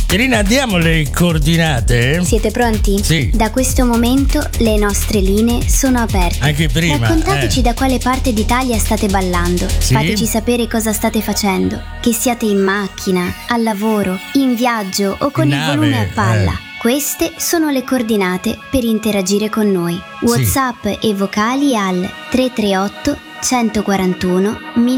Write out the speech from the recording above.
Irina, diamo le coordinate. Siete pronti? Sì. Da questo momento le nostre linee sono aperte. Anche prima. Raccontateci da quale parte d'Italia state ballando. Sì. Fateci sapere cosa state facendo. Che siate in macchina, al lavoro, in viaggio o con In il nave, volume a palla. Queste sono le coordinate per interagire con noi. WhatsApp e vocali al 338 141